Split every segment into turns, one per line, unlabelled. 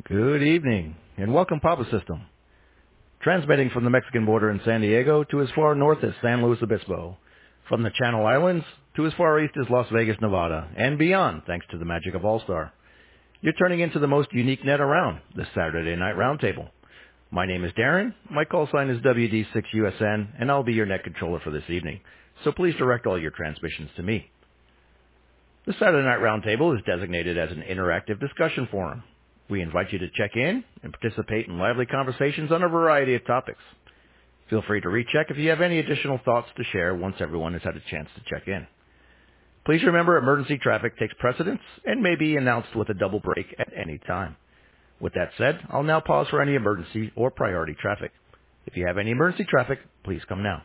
Good evening, and welcome Papa System. Transmitting from the Mexican border in San Diego to as far north as San Luis Obispo, from the Channel Islands to as far east as Las Vegas, Nevada, and beyond thanks to the magic of All-Star. You're turning into the most unique net around, the Saturday Night Roundtable. My name is Darren, my call sign is WD6USN, and I'll be your net controller for this evening, so please direct all your transmissions to me. The Saturday Night Roundtable is designated as an interactive discussion forum. We invite you to check in and participate in lively conversations on a variety of topics. Feel free to recheck if you have any additional thoughts to share once everyone has had a chance to check in. Please remember emergency traffic takes precedence and may be announced with a double break at any time. With that said, I'll now pause for any emergency or priority traffic. If you have any emergency traffic, please come now.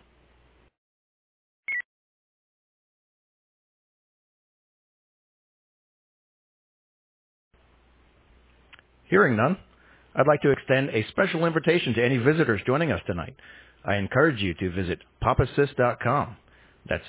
Hearing none, I'd like to extend a special invitation to any visitors joining us tonight. I encourage you to visit papasys.com. That's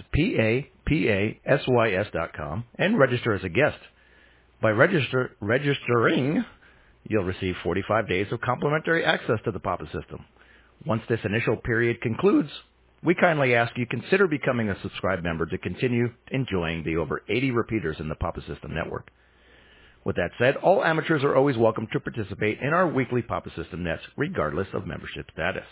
Papasys.com and register as a guest. By registering, you'll receive 45 days of complimentary access to the Papa System. Once this initial period concludes, we kindly ask you consider becoming a subscribed member to continue enjoying the over 80 repeaters in the Papa System network. With that said, all amateurs are always welcome to participate in our weekly Papa System nets, regardless of membership status.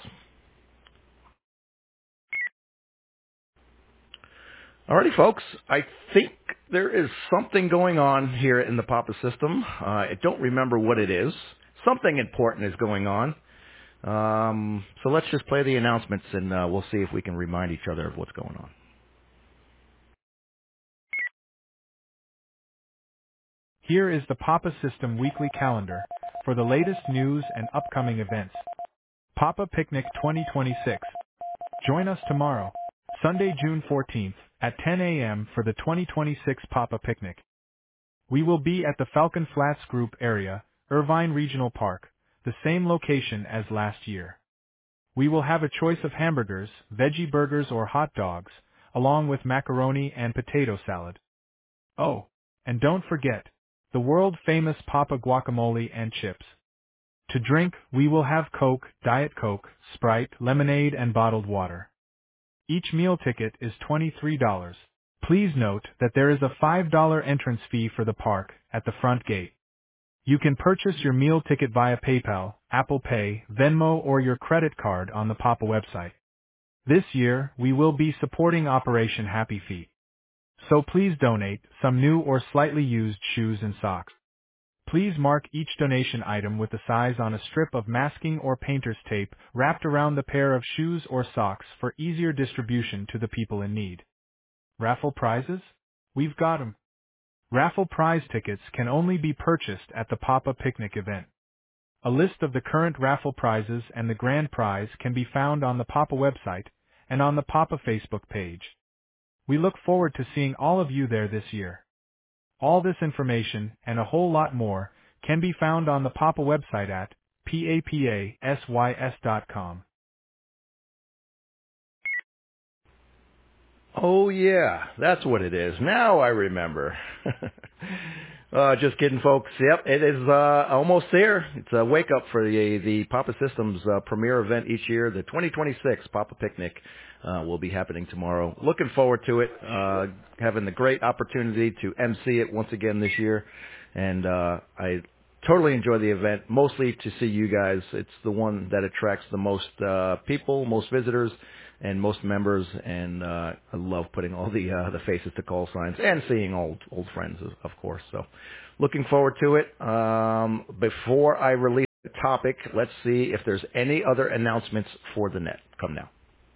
Alrighty, folks, I think there is something going on here in the Papa System. I don't remember what it is. Something important is going on. So let's just play the announcements, and we'll see if we can remind each other of what's going on.
Here is the Papa System weekly calendar for the latest news and upcoming events. Papa Picnic 2026. Join us tomorrow, Sunday, June 14th, at 10 a.m. for the 2026 Papa Picnic. We will be at the Falcon Flats Group area, Irvine Regional Park, the same location as last year. We will have a choice of hamburgers, veggie burgers or hot dogs, along with macaroni and potato salad. Oh, and don't forget, the world-famous Papa guacamole and chips. To drink, we will have Coke, Diet Coke, Sprite, lemonade, and bottled water. Each meal ticket is $23. Please note that there is a $5 entrance fee for the park at the front gate. You can purchase your meal ticket via PayPal, Apple Pay, Venmo, or your credit card on the Papa website. This year, we will be supporting Operation Happy Feet. So please donate some new or slightly used shoes and socks. Please mark each donation item with the size on a strip of masking or painter's tape wrapped around the pair of shoes or socks for easier distribution to the people in need. Raffle prizes? We've got 'em. Raffle prize tickets can only be purchased at the Papa Picnic event. A list of the current raffle prizes and the grand prize can be found on the Papa website and on the Papa Facebook page. We look forward to seeing all of you there this year. All this information and a whole lot more can be found on the Papa website at papasys.com.
Oh yeah, that's what it is. Now I remember. Just kidding, folks. Yep, it is almost there. It's a wake-up for the Papa Systems premier event each year. The 2026 Papa Picnic will be happening tomorrow. Looking forward to it. Having the great opportunity to MC it once again this year. And I totally enjoy the event, mostly to see you guys. It's the one that attracts the most people, most visitors, and most members, and I love putting all the faces to call signs and seeing old friends, of course. So, looking forward to it. Before I release the topic, let's see if there's any other announcements for the net. Come now.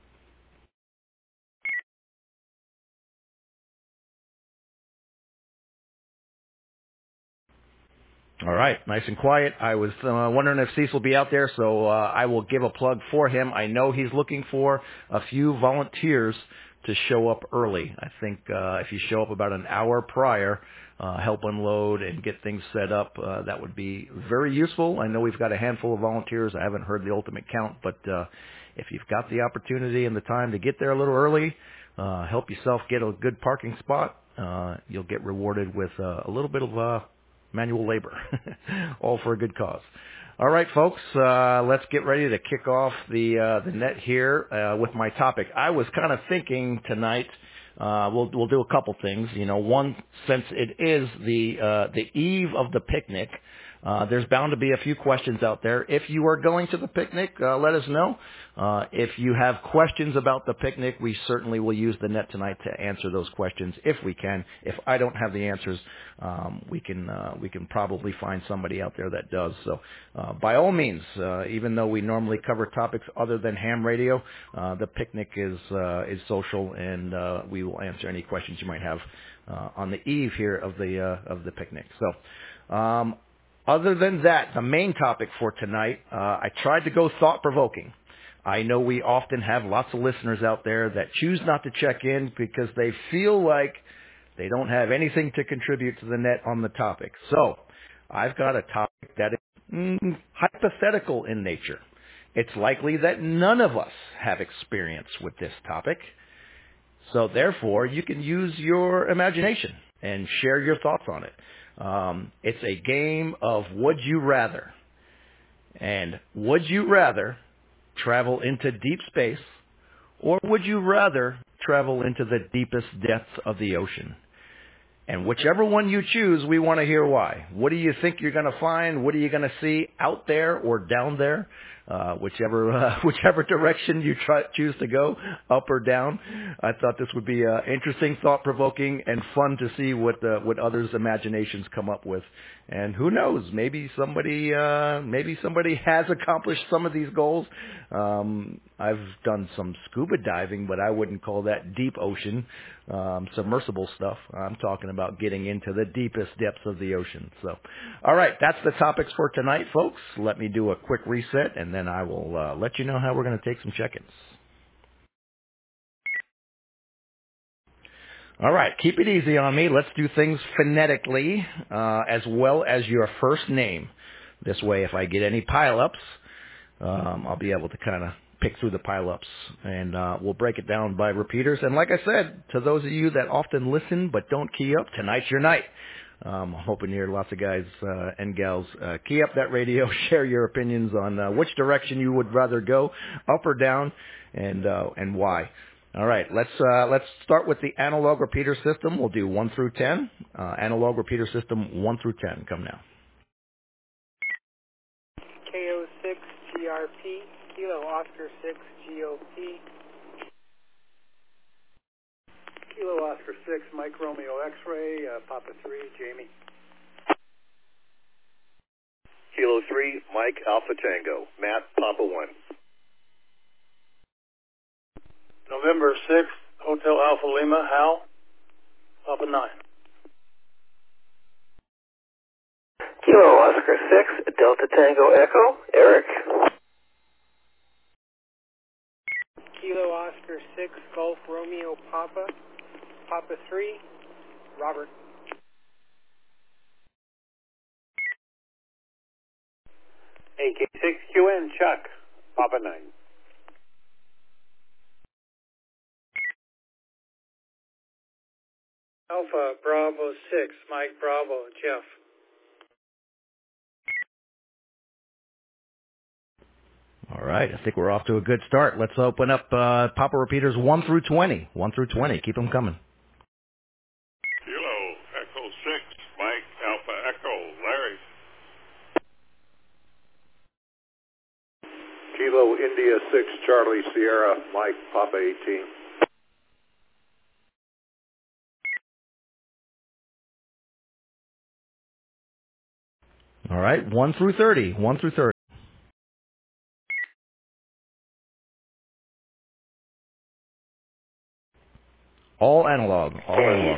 All right, nice and quiet. I was wondering if Cecil will be out there, so I will give a plug for him. I know he's looking for a few volunteers to show up early. I think if you show up about an hour prior, help unload and get things set up, that would be very useful. I know we've got a handful of volunteers. I haven't heard the ultimate count, but if you've got the opportunity and the time to get there a little early, help yourself get a good parking spot. You'll get rewarded with a little bit of manual labor, all for a good cause. All right, folks, let's get ready to kick off the net here with my topic. I was kind of thinking tonight we'll do a couple things. You know, one, since it is the eve of the picnic, there's bound to be a few questions out there. If you are going to the picnic, let us know. If you have questions about the picnic, we certainly will use the net tonight to answer those questions if we can. If I don't have the answers, we can probably find somebody out there that does. So, by all means, even though we normally cover topics other than ham radio, the picnic is social, and we will answer any questions you might have on the eve here of the picnic. So. Other than that, the main topic for tonight, I tried to go thought-provoking. I know we often have lots of listeners out there that choose not to check in because they feel like they don't have anything to contribute to the net on the topic. So, I've got a topic that is hypothetical in nature. It's likely that none of us have experience with this topic. So, therefore, you can use your imagination and share your thoughts on it. It's a game of would you rather. And would you rather travel into deep space, or would you rather travel into the deepest depths of the ocean? And whichever one you choose, we want to hear why. What do you think you're going to find? What are you going to see out there or down there? Whichever direction you choose to go, up or down. I thought this would be interesting, thought-provoking, and fun to see what others' imaginations come up with. And who knows? Maybe somebody has accomplished some of these goals. I've done some scuba diving, but I wouldn't call that deep ocean, submersible stuff. I'm talking about getting into the deepest depths of the ocean. So, all right, that's the topics for tonight, folks. Let me do a quick reset, and then I will let you know how we're going to take some check-ins. All right, keep it easy on me. Let's do things phonetically as well as your first name. This way, if I get any pile-ups, I'll be able to kind of pick through the pile-ups, and we'll break it down by repeaters. And like I said, to those of you that often listen but don't key up, tonight's your night. I'm hoping to hear lots of guys and gals key up that radio, share your opinions on which direction you would rather go, up or down, and why. All right, let's start with the analog repeater system. We'll do 1 through 10. Analog repeater system 1 through 10. Come now.
KO6 GRP, Kilo Oscar 6 GOP. Kilo Oscar 6, Mike Romeo X-Ray, Papa 3, Jamie.
Kilo 3, Mike Alpha Tango, Matt Papa 1.
November 6th, Hotel Alpha Lima, Hal, Papa 9.
Kilo Oscar 6, Delta Tango Echo, Eric.
Kilo Oscar 6, Golf Romeo Papa, Papa 3, Robert.
AK6QN, Chuck, Papa 9.
Alpha Bravo 6, Mike Bravo, Jeff.
All right, I think we're off to a good start. Let's open up Papa repeaters 1 through 20. 1 through 20. Keep them coming.
Kilo Echo 6, Mike Alpha Echo, Larry.
Kilo India 6, Charlie Sierra, Mike Papa 18.
All right, 1 through 30. 1 through 30. All analog. All analog.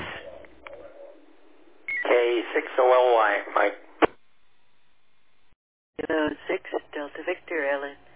K6OLY, Mike.
Kilo 6, Delta Victor, Ellen.